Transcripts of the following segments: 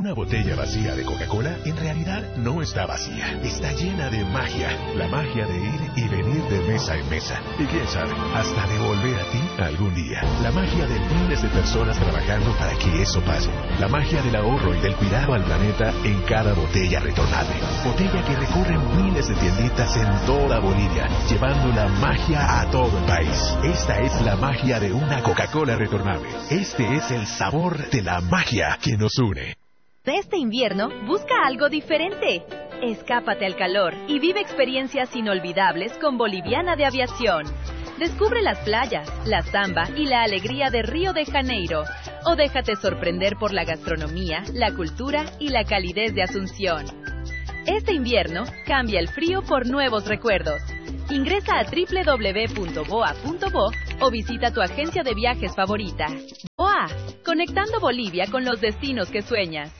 Una botella vacía de Coca-Cola en realidad no está vacía, está llena de magia. La magia de ir y venir de mesa en mesa. Y quién sabe, hasta de volver a ti algún día. La magia de miles de personas trabajando para que eso pase. La magia del ahorro y del cuidado al planeta en cada botella retornable. Botella que recorre miles de tienditas en toda Bolivia, llevando la magia a todo el país. Esta es la magia de una Coca-Cola retornable. Este es el sabor de la magia que nos une. Este invierno, busca algo diferente. Escápate al calor y vive experiencias inolvidables con Boliviana de Aviación. Descubre las playas, la samba y la alegría de Río de Janeiro. O déjate sorprender por la gastronomía, la cultura y la calidez de Asunción. Este invierno, cambia el frío por nuevos recuerdos. Ingresa a www.boa.bo o visita tu agencia de viajes favorita. BOA, conectando Bolivia con los destinos que sueñas.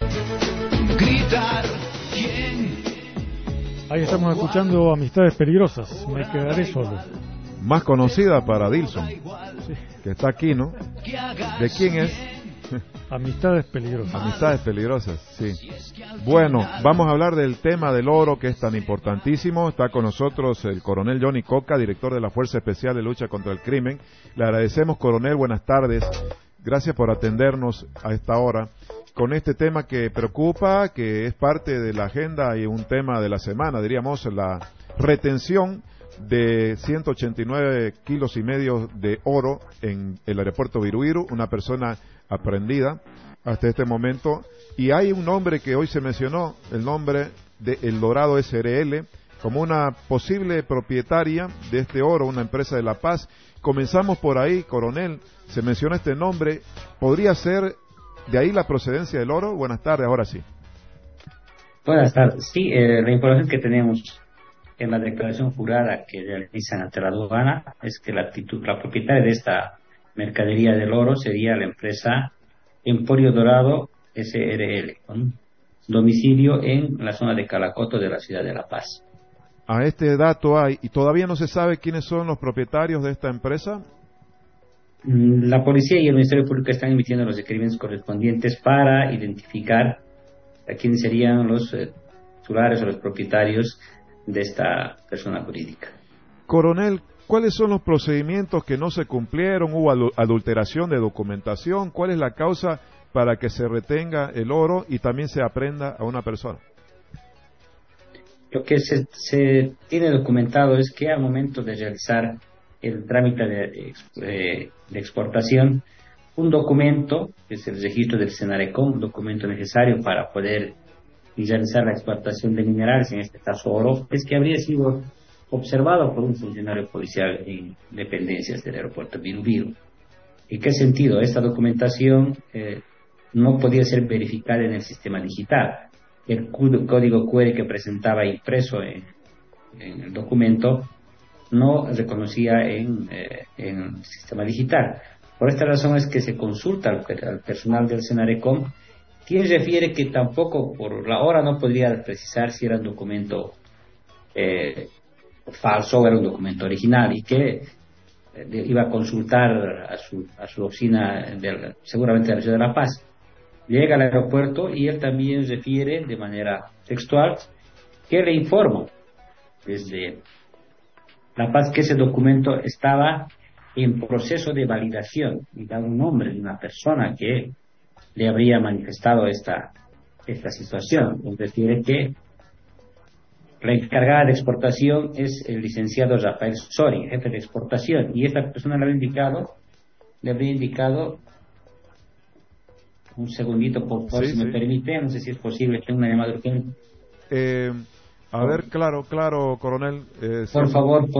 Gritar, ¿quién? Ahí estamos escuchando Amistades Peligrosas, Me Quedaré Solo. Más conocida para Dilson, Sí. que está aquí, ¿no? ¿De quién es? Amistades Peligrosas. Amistades Peligrosas, sí. Bueno, vamos a hablar del tema del oro, que es tan importantísimo. Está con nosotros el coronel Johnny Coca, director de la Fuerza Especial de Lucha contra el Crimen. Le agradecemos, coronel, buenas tardes. Gracias por atendernos a esta hora con este tema que preocupa, que es parte de la agenda y un tema de la semana, diríamos, la retención de 189 kilos y medio de oro en el aeropuerto Viruiru, una persona aprehendida hasta este momento. Y hay un nombre que hoy se mencionó, el nombre de El Dorado SRL, como una posible propietaria de este oro, una empresa de La Paz. Comenzamos por ahí, coronel, se menciona este nombre, ¿podría ser de ahí la procedencia del oro? Buenas tardes, ahora sí. Buenas tardes. Sí, la información que tenemos en la declaración jurada que realizan ante la aduana es que la propietaria de esta mercadería del oro sería la empresa Emporio Dorado SRL, con domicilio en la zona de Calacoto de la ciudad de La Paz. A este dato hay, y todavía no se sabe quiénes son los propietarios de esta empresa. La policía y el Ministerio Público están emitiendo los requerimientos correspondientes para identificar a quiénes serían los titulares o los propietarios de esta persona jurídica. Coronel, ¿cuáles son los procedimientos que no se cumplieron? ¿Hubo adulteración de documentación? ¿Cuál es la causa para que se retenga el oro y también se aprenda a una persona? Lo que se tiene documentado es que al momento de realizar el trámite de exportación, un documento, que es el registro del Senarecom, un documento necesario para poder realizar la exportación de minerales, en este caso oro, es que habría sido observado por un funcionario policial en dependencias del aeropuerto Virubiru. ¿En qué sentido? Esta documentación no podía ser verificada en el sistema digital. El código QR que presentaba impreso en el documento no reconocía en el sistema digital. Por esta razón es que se consulta al personal del Senarecom, quien refiere que tampoco por la hora no podría precisar si era un documento falso o era un documento original, y que iba a consultar a su oficina seguramente de la ciudad de La Paz. Llega al aeropuerto y él también refiere de manera textual que le informó desde La Paz que ese documento estaba en proceso de validación, y da un nombre de una persona que le habría manifestado esta situación. Él refiere que la encargada de exportación es el licenciado Rafael Sori, jefe de exportación, y esta persona le habría indicado un segundito, por favor, si me permite, no sé si es posible, tengo una llamada urgente. A ver, claro, coronel. Por favor.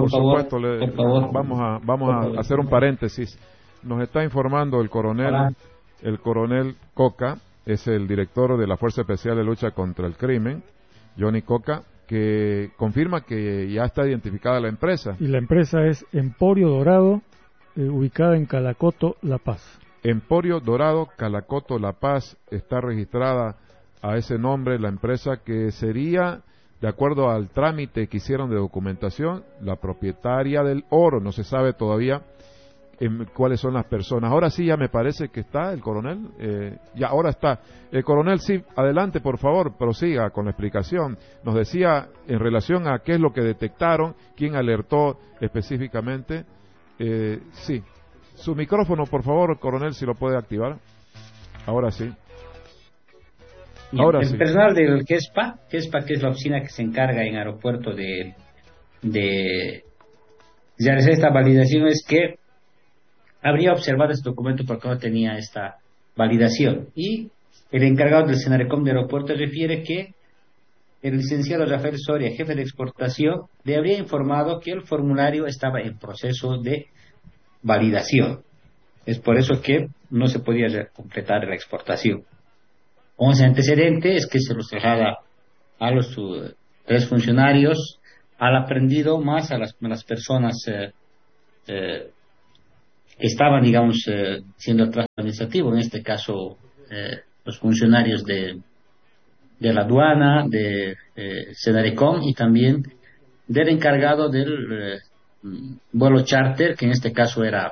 Vamos a hacer un paréntesis. Nos está informando el coronel Coca, es el director de la Fuerza Especial de Lucha contra el Crimen, Johnny Coca, que confirma que ya está identificada la empresa. Y la empresa es Emporio Dorado, ubicada en Calacoto, La Paz. Emporio Dorado, Calacoto, La Paz, está registrada a ese nombre la empresa, que sería, de acuerdo al trámite que hicieron de documentación, la propietaria del oro. No se sabe todavía cuáles son las personas. Ahora sí ya me parece que está el coronel, ya ahora está. Coronel, sí, adelante por favor, prosiga con la explicación. Nos decía en relación a qué es lo que detectaron, quién alertó específicamente. Sí, su micrófono por favor, coronel, si lo puede activar. Ahora sí. Ahora el sí. personal del GESPA, que es la oficina que se encarga en aeropuerto de realizar esta validación, es que habría observado este documento porque no tenía esta validación. Y el encargado del Senarecom de aeropuerto refiere que el licenciado Rafael Soria, jefe de exportación, le habría informado que el formulario estaba en proceso de validación. Es por eso que no se podía completar la exportación. Un antecedente es que se los traslada a los tres funcionarios, al aprendido, más a las personas que estaban, digamos, siendo el trato administrativo, en este caso los funcionarios de la aduana, de Senarecom y también del encargado del vuelo charter, que en este caso era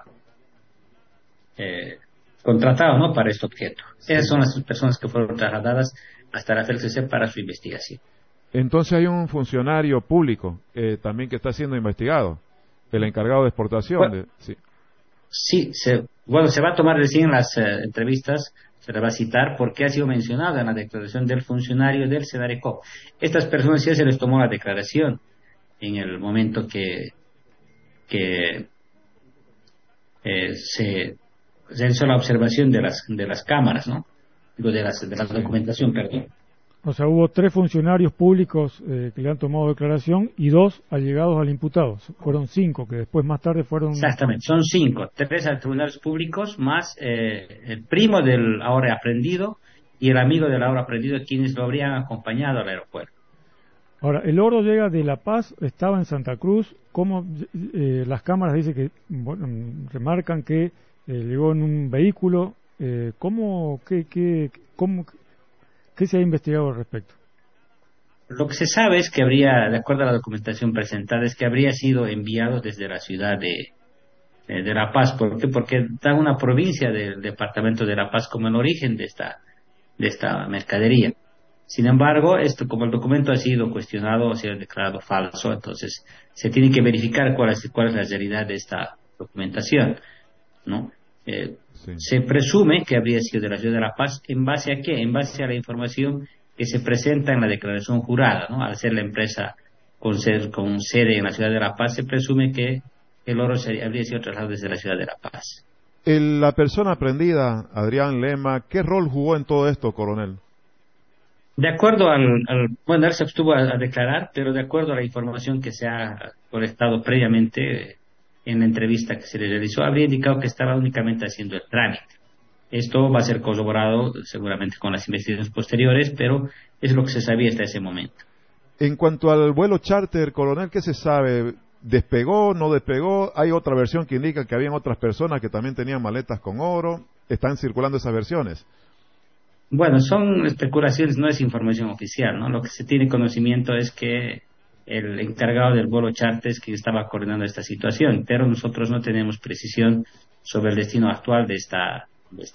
contratado, ¿no?, para este objeto. Esas son las personas que fueron trasladadas hasta la FLCC para su investigación. Entonces hay un funcionario público también que está siendo investigado, el encargado de exportación. Bueno, sí, se va a tomar recién en las entrevistas, se le va a citar porque ha sido mencionado en la declaración del funcionario del Senarecom. Estas personas ya se les tomó la declaración en el momento que se realizó la observación de las cámaras, ¿no? Digo, de la documentación, perdón. O sea, hubo 3 funcionarios públicos que le han tomado declaración y 2 allegados al imputado. Fueron 5 que después más tarde fueron... Exactamente, son 5. 3 a tribunales públicos más el primo del ahora aprendido y el amigo del ahora aprendido, quienes lo habrían acompañado al aeropuerto. Ahora, el oro llega de La Paz, estaba en Santa Cruz. ¿Cómo las cámaras dicen que, bueno, remarcan que llegó en un vehículo? ¿Qué se ha investigado al respecto? Lo que se sabe es que habría, de acuerdo a la documentación presentada, es que habría sido enviado desde la ciudad de La Paz. ¿Por qué? Porque está una provincia del departamento de La Paz como el origen de esta mercadería. Sin embargo, esto, como el documento ha sido cuestionado, ha sido declarado falso, entonces se tiene que verificar cuál es la realidad de esta documentación, ¿no? Sí. Se presume que habría sido de la ciudad de La Paz. ¿En base a qué? En base a la información que se presenta en la declaración jurada, ¿no? Al ser la empresa con sede en la ciudad de La Paz, se presume que el oro habría sido trasladado desde la ciudad de La Paz. La persona aprendida, Adrián Lema, ¿qué rol jugó en todo esto, coronel? De acuerdo bueno, él se abstuvo a declarar, pero de acuerdo a la información que se ha colectado previamente en la entrevista que se le realizó, habría indicado que estaba únicamente haciendo el trámite. Esto va a ser corroborado seguramente con las investigaciones posteriores, pero es lo que se sabía hasta ese momento. En cuanto al vuelo charter, coronel, ¿qué se sabe? ¿Despegó, no despegó? Hay otra versión que indica que habían otras personas que también tenían maletas con oro. ¿Están circulando esas versiones? Bueno, son especulaciones, no es información oficial, ¿no? Lo que se tiene conocimiento es que el encargado del vuelo charter es quien estaba coordinando esta situación, pero nosotros no tenemos precisión sobre el destino actual de esta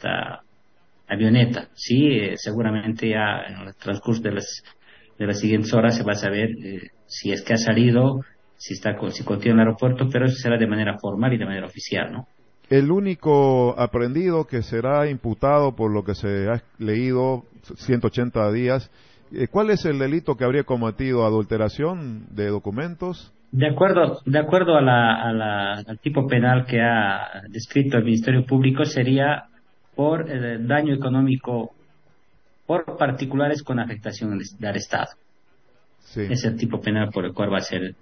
avioneta. Sí, seguramente ya en el transcurso de las siguientes horas se va a saber si es que ha salido, si continúa en el aeropuerto, pero eso será de manera formal y de manera oficial, ¿no? El único aprendido que será imputado por lo que se ha leído, 180 días, ¿cuál es el delito que habría cometido? ¿Adulteración de documentos? De acuerdo al tipo penal que ha descrito el Ministerio Público, sería por daño económico por particulares con afectación al Estado. Sí. Es el tipo penal por el cual va a ser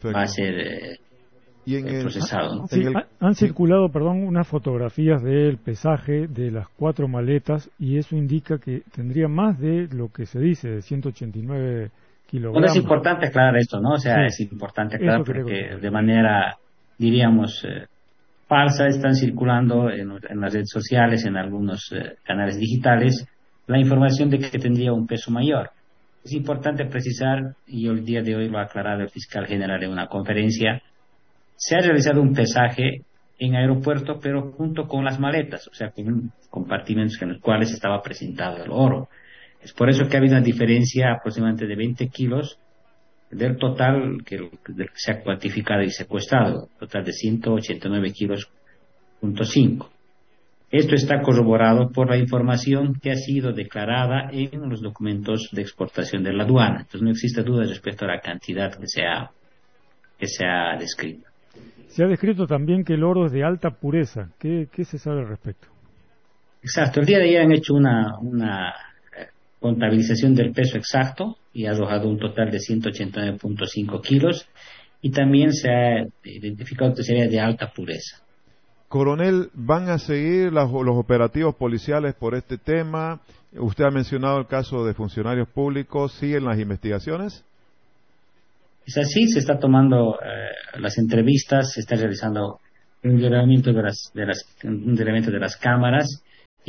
procesado, ¿no? Sí, han circulado, unas fotografías del pesaje de las 4 maletas y eso indica que tendría más de lo que se dice, de 189 kilogramos. Bueno, es importante aclarar esto, ¿no? O sea, sí, es importante aclarar porque de manera, diríamos, falsa están circulando en las redes sociales, en algunos canales digitales, la información de que tendría un peso mayor. Es importante precisar, y el día de hoy lo ha aclarado el fiscal general en una conferencia, se ha realizado un pesaje en aeropuerto, pero junto con las maletas, o sea, con compartimentos en los cuales estaba presentado el oro. Es por eso que ha habido una diferencia aproximadamente de 20 kilos del total que se ha cuantificado y secuestrado, total de 189 kilos, .5. Esto está corroborado por la información que ha sido declarada en los documentos de exportación de la aduana. Entonces no existe duda respecto a la cantidad que se ha descrito. Se ha descrito también que el oro es de alta pureza. ¿Qué se sabe al respecto? Exacto. El día de ayer han hecho una contabilización del peso exacto y ha arrojado un total de 189.5 kilos y también se ha identificado que sería de alta pureza. Coronel, ¿van a seguir los operativos policiales por este tema? Usted ha mencionado el caso de funcionarios públicos. ¿Siguen las investigaciones? Es así, se está tomando las entrevistas, se está realizando un relevamiento de las cámaras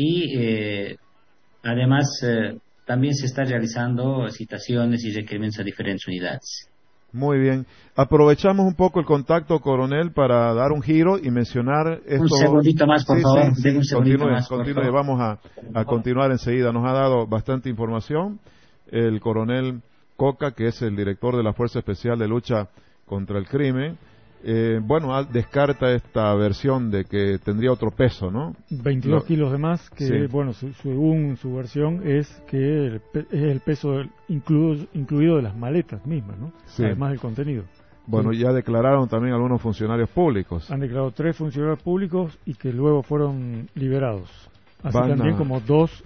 y además también se está realizando citaciones y requerimientos a diferentes unidades. Muy bien. Aprovechamos un poco el contacto, coronel, para dar un giro y mencionar esto. Un segundito más, por favor. Sí. Un segundito más, continúe. Vamos a continuar enseguida. Nos ha dado bastante información el coronel Coca, que es el director de la Fuerza Especial de Lucha contra el Crimen. Descarta esta versión de que tendría otro peso, ¿no? 22 kilos de más, que sí. Según su versión es que es el peso incluido de las maletas mismas, ¿no? Sí. Además del contenido. Bueno, Sí. ya declararon también algunos funcionarios públicos. Han declarado 3 funcionarios públicos y que luego fueron liberados. Así también como dos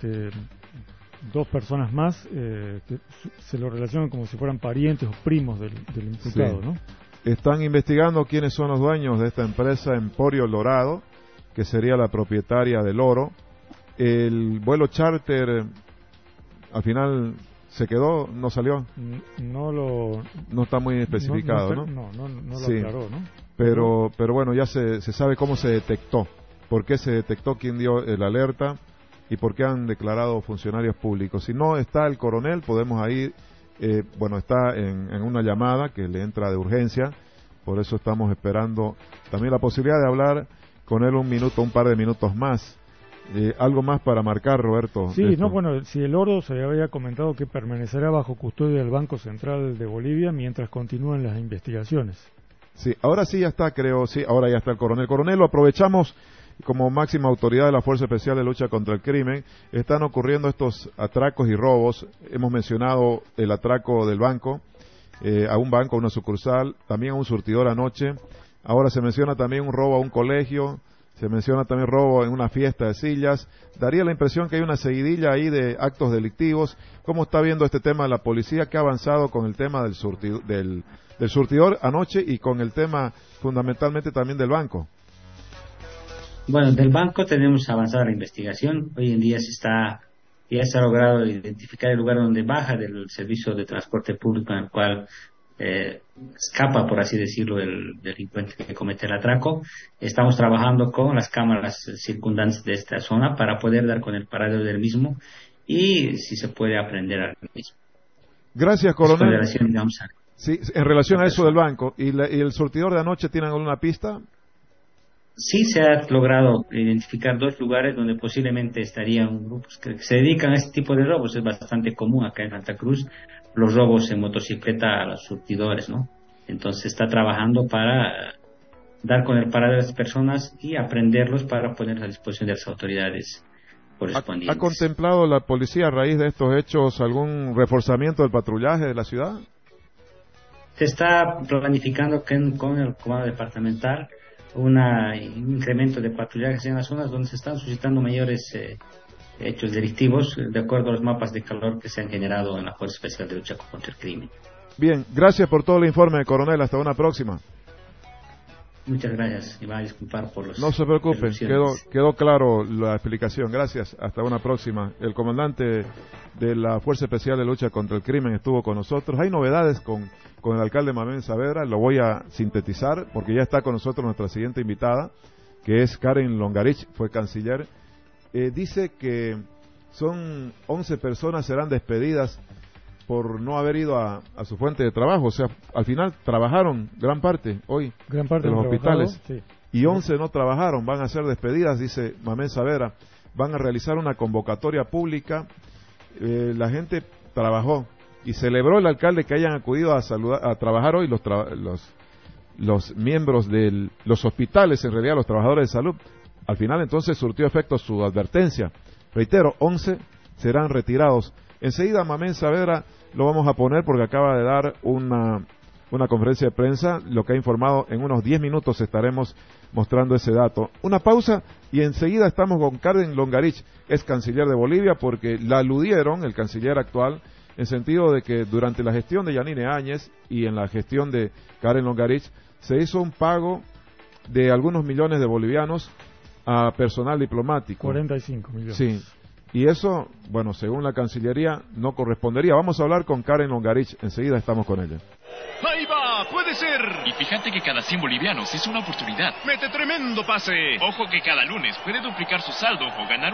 personas más que se lo relacionan como si fueran parientes o primos del imputado, Sí. ¿no? Están investigando quiénes son los dueños de esta empresa Emporio El Dorado, que sería la propietaria del oro. El vuelo charter al final se quedó, no salió. No está muy especificado, ¿no? No lo Sí. aclaró, ¿no? Pero bueno, ya se sabe cómo se detectó, por qué se detectó, quién dio el alerta y por qué han declarado funcionarios públicos. Si no está el coronel, podemos ahí, está en una llamada que le entra de urgencia, por eso estamos esperando también la posibilidad de hablar con él un par de minutos más. ¿Algo más para marcar, Roberto? Sí, si el oro se había comentado que permanecerá bajo custodia del Banco Central de Bolivia mientras continúan las investigaciones. Sí, ahora sí ya está, creo, sí, ahora ya está el coronel. Coronel, lo aprovechamos como máxima autoridad de la Fuerza Especial de Lucha contra el Crimen. Están ocurriendo estos atracos y robos. Hemos mencionado el atraco del banco, a un banco, a una sucursal, también a un surtidor anoche. Ahora se menciona también un robo a un colegio, se menciona también robo en una fiesta de sillas. Daría la impresión que hay una seguidilla ahí de actos delictivos. ¿Cómo está viendo este tema la policía? ¿Qué ha avanzado con el tema del surtidor anoche y con el tema fundamentalmente también del banco? Bueno, del banco tenemos avanzada la investigación. Hoy en día ya se ha logrado identificar el lugar donde baja del servicio de transporte público en el cual escapa, por así decirlo, el delincuente que comete el atraco. Estamos trabajando con las cámaras circundantes de esta zona para poder dar con el paradero del mismo y si se puede aprender al mismo. Gracias, coronel. Sí, en relación a eso del banco, ¿y el surtidor de anoche tienen alguna pista? Sí, se ha logrado identificar 2 lugares donde posiblemente estarían grupos que se dedican a este tipo de robos. Es bastante común acá en Santa Cruz los robos en motocicleta a los surtidores, ¿no? Entonces está trabajando para dar con el paradero de las personas y aprenderlos para poner a disposición de las autoridades correspondientes. ¿Ha contemplado la policía a raíz de estos hechos algún reforzamiento del patrullaje de la ciudad? Se está planificando con el comando departamental un incremento de patrullajes en las zonas donde se están suscitando mayores hechos delictivos, de acuerdo a los mapas de calor que se han generado en la Fuerza Especial de Lucha contra el Crimen. Bien, gracias por todo el informe, coronel. Hasta una próxima. Muchas gracias. Y va a disculpar por los... No se preocupe, quedó claro la explicación. Gracias. Hasta una próxima. El comandante de la Fuerza Especial de Lucha contra el Crimen estuvo con nosotros. Hay novedades con el alcalde Manuel Saavedra. Lo voy a sintetizar porque ya está con nosotros nuestra siguiente invitada, que es Karen Longarich, fue canciller. Dice que son 11 personas serán despedidas por no haber ido a su fuente de trabajo. O sea, al final trabajaron gran parte hoy de los hospitales. Sí. y 11 no trabajaron, van a ser despedidas, dice Mamén Saavedra. Van a realizar una convocatoria pública. La gente trabajó y celebró el alcalde que hayan acudido a trabajar hoy los miembros de los hospitales, en realidad los trabajadores de salud. Al final entonces surtió efecto su advertencia. Reitero, 11 serán retirados. Enseguida Mamén Saavedra lo vamos a poner porque acaba de dar una conferencia de prensa, lo que ha informado. En unos 10 minutos estaremos mostrando ese dato. Una pausa y enseguida estamos con Karen Longarich, es canciller de Bolivia, porque la aludieron, el canciller actual, en sentido de que durante la gestión de Yanine Áñez y en la gestión de Karen Longarich se hizo un pago de algunos millones de bolivianos a personal diplomático. 45 millones. Sí. Y eso, bueno, según la Cancillería, no correspondería. Vamos a hablar con Karen Longarich, enseguida estamos con ella. ¡Ahí va! ¡Puede ser! Y fíjate que cada 100 bolivianos es una oportunidad. ¡Mete tremendo pase! Ojo que cada lunes puede duplicar su saldo o ganar